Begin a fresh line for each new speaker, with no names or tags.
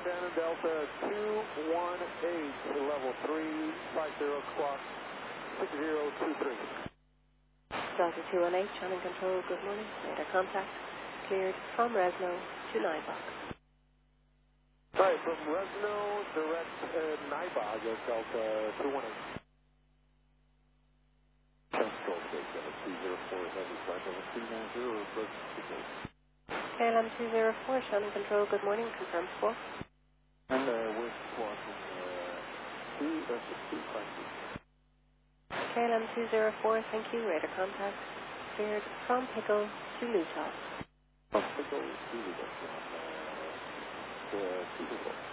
Shannon Delta 218, level 350, clock 6023.
Delta 218, Shannon Control, good morning. Radar contact cleared from Resno to Nybog.
Right, from Resno, direct Nybog, Delta 218.
Control, Delta 204, heavy flight level 390, approach 6.
KLM 204, Shannon Control, good morning. Confirm squawk.
And we're squawking 256.
KLM 204, thank you. Radar contact cleared from Pickle to Newtown.
From Pickle to Newtown. 204.